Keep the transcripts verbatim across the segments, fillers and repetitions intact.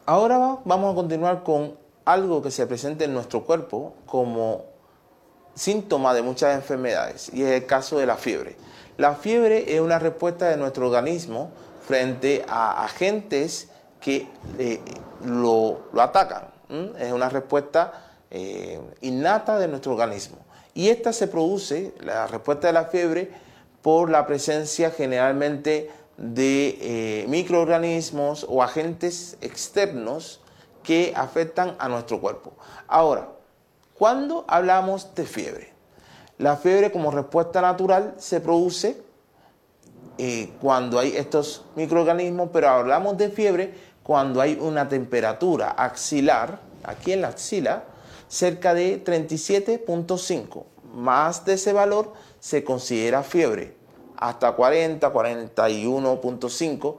Ahora vamos a continuar con algo que se presenta en nuestro cuerpo como síntoma de muchas enfermedades, y es el caso de la fiebre. La fiebre es una respuesta de nuestro organismo frente a agentes que eh, lo, lo atacan. ¿Mm? Es una respuesta eh, innata de nuestro organismo. Y esta se produce, la respuesta de la fiebre, por la presencia generalmente de eh, microorganismos o agentes externos que afectan a nuestro cuerpo. Ahora, ¿cuándo hablamos de fiebre? La fiebre, como respuesta natural, se produce eh, cuando hay estos microorganismos, pero hablamos de fiebre cuando hay una temperatura axilar, aquí en la axila, cerca de treinta y siete punto cinco. Más de ese valor se considera fiebre, hasta cuarenta, cuarenta y uno punto cinco.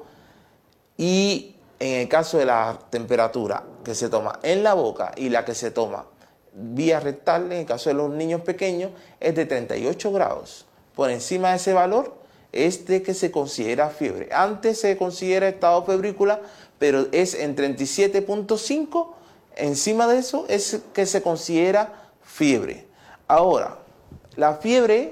Y en el caso de la temperatura que se toma en la boca y la que se toma vía rectal, en el caso de los niños pequeños, es de treinta y ocho grados. Por encima de ese valor es de que se considera fiebre. Antes se considera estado febrícula, pero es en treinta y siete punto cinco. Encima de eso es que se considera fiebre. Ahora, la fiebre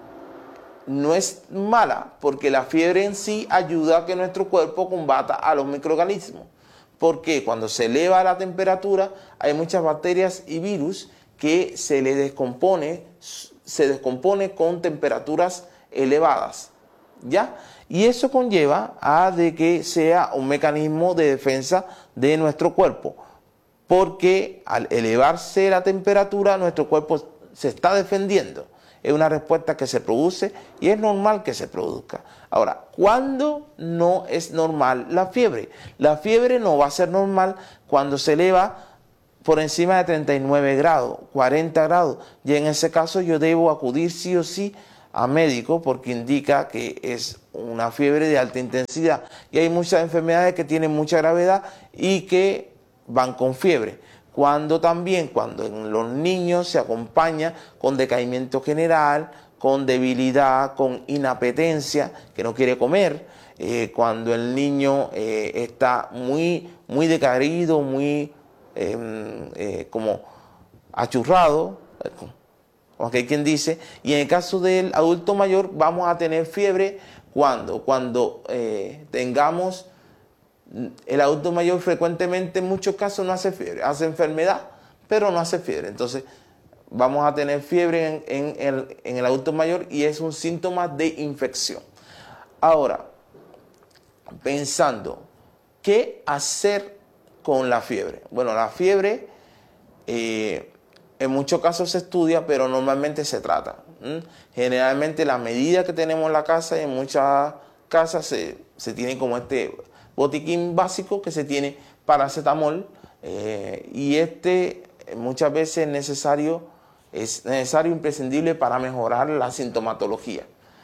no es mala, porque la fiebre en sí ayuda a que nuestro cuerpo combata a los microorganismos. Porque cuando se eleva la temperatura hay muchas bacterias y virus que se le descompone, se descompone con temperaturas elevadas, ¿ya? Y eso conlleva a de que sea un mecanismo de defensa de nuestro cuerpo, porque al elevarse la temperatura nuestro cuerpo se está defendiendo. Es una respuesta que se produce y es normal que se produzca. Ahora, ¿cuándo no es normal la fiebre? La fiebre no va a ser normal cuando se eleva por encima de treinta y nueve grados, cuarenta grados. Y en ese caso yo debo acudir sí o sí a médico, porque indica que es una fiebre de alta intensidad. Y hay muchas enfermedades que tienen mucha gravedad y que van con fiebre. Cuando también, cuando en los niños se acompaña con decaimiento general, con debilidad, con inapetencia, que no quiere comer, eh, cuando el niño eh, está muy, muy decaído, muy eh, eh, como achurrado, como que hay quien dice, y en el caso del adulto mayor vamos a tener fiebre cuando, cuando eh, tengamos. El adulto mayor frecuentemente en muchos casos no hace fiebre, hace enfermedad, pero no hace fiebre. Entonces vamos a tener fiebre en, en, el, en el adulto mayor y es un síntoma de infección. Ahora, pensando, ¿qué hacer con la fiebre? Bueno, la fiebre eh, en muchos casos se estudia, pero normalmente se trata. ¿Mm? Generalmente la medida que tenemos en la casa, en muchas casas se, se tiene como este botiquín básico que se tiene paracetamol, eh, y este muchas veces es necesario, es necesario, imprescindible para mejorar la sintomatología.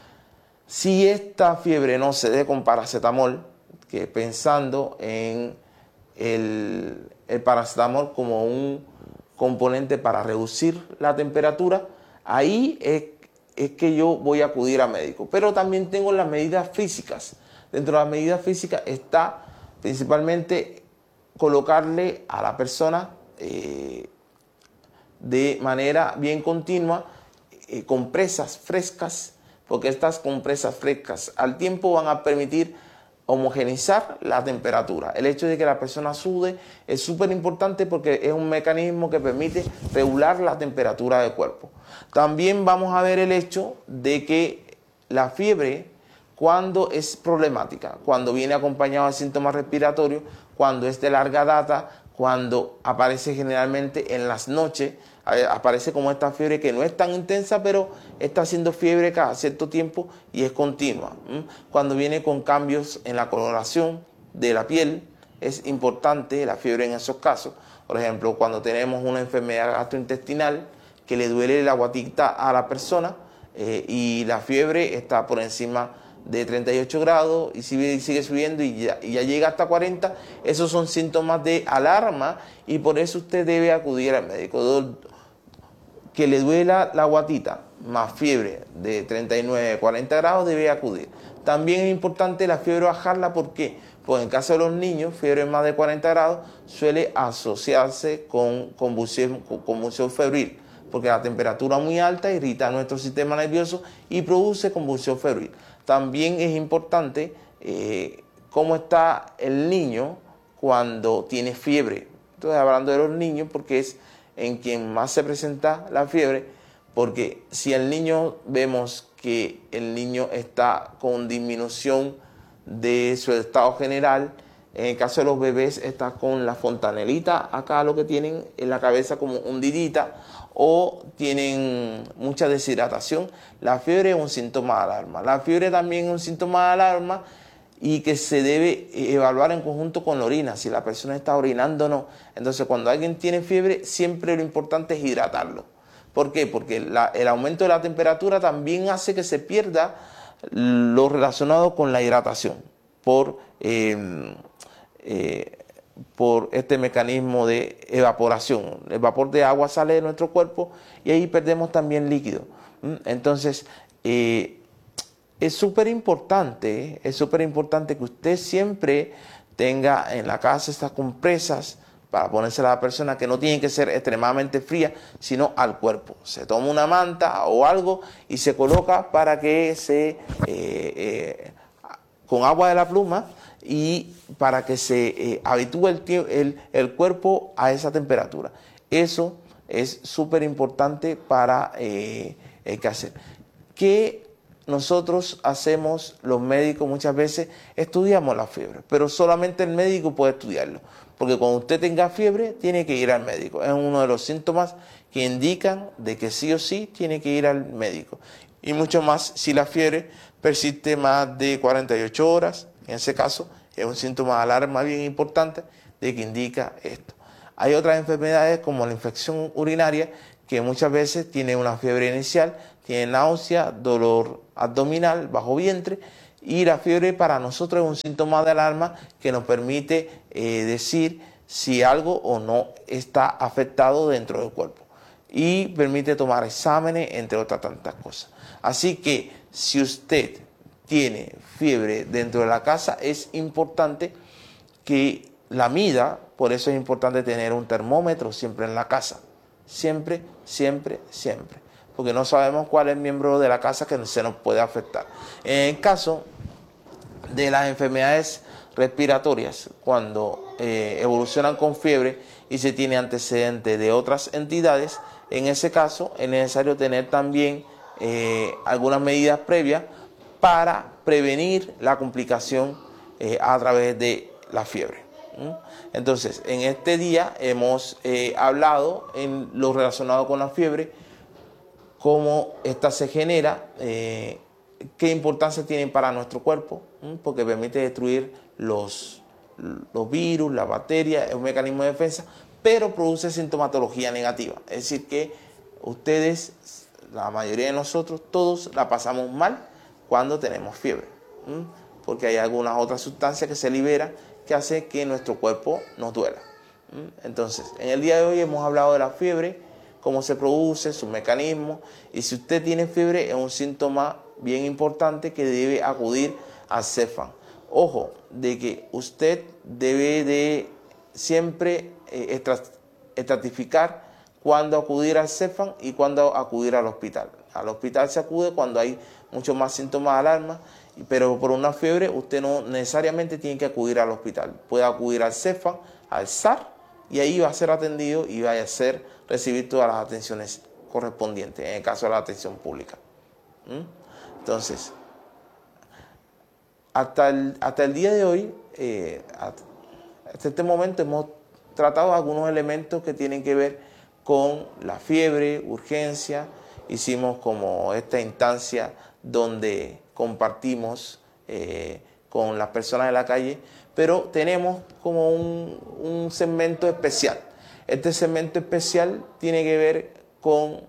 Si esta fiebre no se dé con paracetamol, que pensando en el, el paracetamol como un componente para reducir la temperatura, ahí es, es que yo voy a acudir a médico. Pero también tengo las medidas físicas. Dentro de las medidas físicas está principalmente colocarle a la persona eh, de manera bien continua eh, compresas frescas, porque estas compresas frescas al tiempo van a permitir homogeneizar la temperatura. El hecho de que la persona sude es súper importante porque es un mecanismo que permite regular la temperatura del cuerpo. También vamos a ver el hecho de que la fiebre, cuando es problemática, cuando viene acompañado de síntomas respiratorios, cuando es de larga data, cuando aparece generalmente en las noches, aparece como esta fiebre que no es tan intensa, pero está haciendo fiebre cada cierto tiempo y es continua. Cuando viene con cambios en la coloración de la piel, es importante la fiebre en esos casos. Por ejemplo, cuando tenemos una enfermedad gastrointestinal que le duele la guatita a la persona eh, y la fiebre está por encima de treinta y ocho grados y sigue, sigue subiendo y ya, y ya llega hasta cuarenta, esos son síntomas de alarma y por eso usted debe acudir al médico. Que le duela la guatita más fiebre de treinta y nueve, cuarenta grados, debe acudir. También es importante la fiebre bajarla, ¿por qué? Pues en el caso de los niños, fiebre más de cuarenta grados suele asociarse con convulsión, con convulsión febril, porque la temperatura muy alta irrita nuestro sistema nervioso y produce convulsión febril. También es importante eh, cómo está el niño cuando tiene fiebre. Estoy hablando de los niños porque es en quien más se presenta la fiebre, porque si el niño vemos que el niño está con disminución de su estado general, en el caso de los bebés está con la fontanelita acá, lo que tienen en la cabeza como hundidita, o tienen mucha deshidratación, la fiebre es un síntoma de alarma. La fiebre también es un síntoma de alarma y que se debe evaluar en conjunto con la orina, si la persona está orinando o no. Entonces, cuando alguien tiene fiebre, siempre lo importante es hidratarlo. ¿Por qué? Porque la, el aumento de la temperatura también hace que se pierda lo relacionado con la hidratación por, eh, eh, por este mecanismo de evaporación. El vapor de agua sale de nuestro cuerpo y ahí perdemos también líquido. Entonces, eh, es súper importante, es súper importante que usted siempre tenga en la casa estas compresas para ponerse a la persona, que no tienen que ser extremadamente frías, sino al cuerpo. Se toma una manta o algo y se coloca para que se, eh, eh, con agua de la pluma, y para que se eh, habitúe el, el, el cuerpo a esa temperatura. Eso es súper importante para eh, eh, ¿qué hacer? Que nosotros hacemos, los médicos muchas veces estudiamos la fiebre, pero solamente el médico puede estudiarlo, porque cuando usted tenga fiebre tiene que ir al médico. Es uno de los síntomas que indican de que sí o sí tiene que ir al médico, y mucho más si la fiebre persiste más de cuarenta y ocho horas. En ese caso es un síntoma de alarma bien importante de que indica esto. Hay otras enfermedades como la infección urinaria, que muchas veces tiene una fiebre inicial, tiene náusea, dolor abdominal, bajo vientre, y la fiebre para nosotros es un síntoma de alarma que nos permite eh, decir si algo o no está afectado dentro del cuerpo, y permite tomar exámenes, entre otras tantas cosas. Así que si usted tiene fiebre dentro de la casa, es importante que la mida. Por eso es importante tener un termómetro siempre en la casa. Siempre, siempre, siempre. Porque no sabemos cuál es el miembro de la casa que se nos puede afectar. En el caso de las enfermedades respiratorias, cuando eh, evolucionan con fiebre y se tiene antecedentes de otras entidades, en ese caso es necesario tener también eh, algunas medidas previas para prevenir la complicación eh, a través de la fiebre. Entonces, en este día hemos eh, hablado en lo relacionado con la fiebre, cómo esta se genera, eh, qué importancia tiene para nuestro cuerpo, ¿m? porque permite destruir los, los virus, las bacterias, es un mecanismo de defensa, pero produce sintomatología negativa. Es decir, que ustedes, la mayoría de nosotros, todos la pasamos mal cuando tenemos fiebre, ¿m? porque hay algunas otras sustancias que se liberan que hace que nuestro cuerpo nos duela. Entonces, en el día de hoy hemos hablado de la fiebre, cómo se produce, sus mecanismos, y si usted tiene fiebre es un síntoma bien importante que debe acudir al Cefam. Ojo, de que usted debe de siempre eh, estratificar cuándo acudir al Cefam y cuándo acudir al hospital. Al hospital se acude cuando hay mucho más síntomas de alarma, pero por una fiebre usted no necesariamente tiene que acudir al hospital. Puede acudir al Cefam, al S A R, y ahí va a ser atendido y va a ser, recibir todas las atenciones correspondientes, en el caso de la atención pública. ¿Mm? Entonces, hasta el, hasta el día de hoy, eh, hasta este momento hemos tratado algunos elementos que tienen que ver con la fiebre, urgencia. Hicimos como esta instancia donde compartimos eh, con las personas de la calle, pero tenemos como un, un segmento especial. Este segmento especial tiene que ver con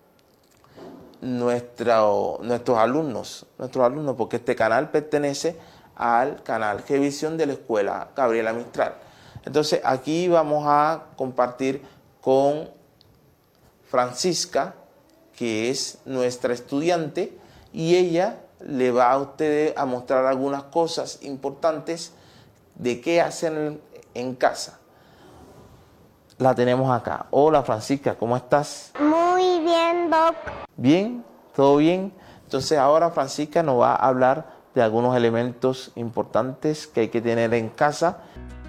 nuestro, nuestros alumnos, nuestros alumnos, porque este canal pertenece al canal G-Visión de la Escuela Gabriela Mistral. Entonces aquí vamos a compartir con Francisca, que es nuestra estudiante, y ella le va a ustedes a mostrar algunas cosas importantes de qué hacer en casa, la tenemos acá. Hola Francisca, ¿cómo estás? Muy bien, Doc. ¿Bien? ¿Todo bien? Entonces ahora Francisca nos va a hablar de algunos elementos importantes que hay que tener en casa.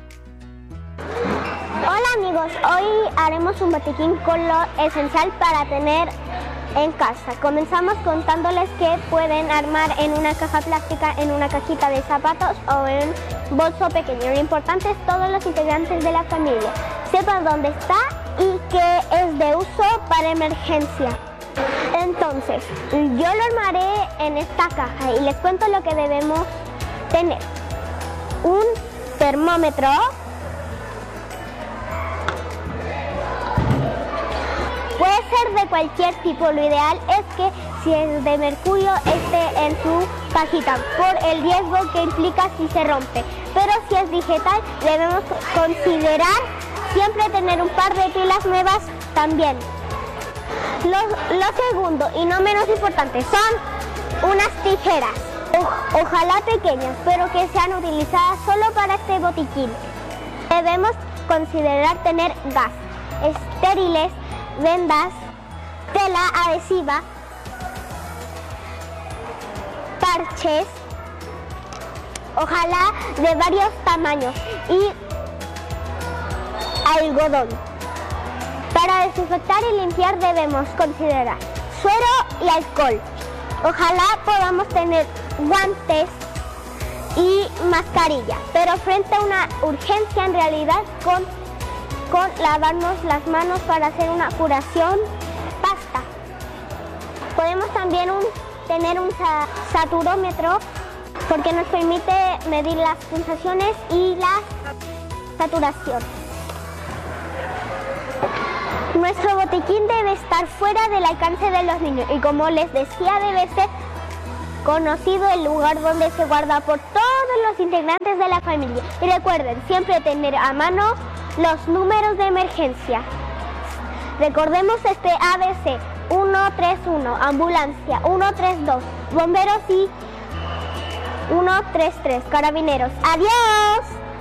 Hola amigos, hoy haremos un botiquín con lo esencial para tener en casa. Comenzamos contándoles que pueden armar en una caja plástica, en una cajita de zapatos o en bolso pequeño. Lo importante es todos los integrantes de la familia sepan dónde está y que es de uso para emergencia. Entonces, yo lo armaré en esta caja y les cuento lo que debemos tener. Un termómetro, puede ser de cualquier tipo, lo ideal es que si es de mercurio esté en su cajita por el riesgo que implica si se rompe, pero si es digital debemos considerar siempre tener un par de pilas nuevas también. Lo, lo segundo y no menos importante son unas tijeras, o, ojalá pequeñas, pero que sean utilizadas solo para este botiquín. Debemos considerar tener gas, estériles, vendas, tela adhesiva, parches, ojalá de varios tamaños, y algodón. Para desinfectar y limpiar debemos considerar suero y alcohol. Ojalá podamos tener guantes y mascarilla, pero frente a una urgencia en realidad con, con lavarnos las manos para hacer una curación, basta. Podemos también un, tener un sa, saturómetro porque nos permite medir las pulsaciones y la saturación. Nuestro botiquín debe estar fuera del alcance de los niños y, como les decía, debe ser conocido el lugar donde se guarda por todos los integrantes de la familia. Y recuerden siempre tener a mano los números de emergencia. Recordemos este A B C: uno tres uno, ambulancia, uno tres dos, bomberos y uno tres tres, carabineros. ¡Adiós!